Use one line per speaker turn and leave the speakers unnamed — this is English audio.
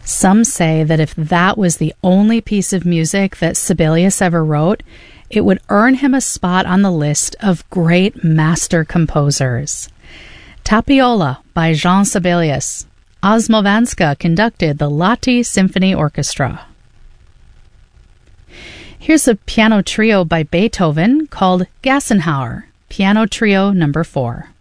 Some say that if that was the only piece of music that Sibelius ever wrote, it would earn him a spot on the list of great master composers. Tapiola by Jean Sibelius. Osmovanska conducted the Lahti Symphony Orchestra. Here's a piano trio by Beethoven called Gassenhauer, Piano Trio No. 4.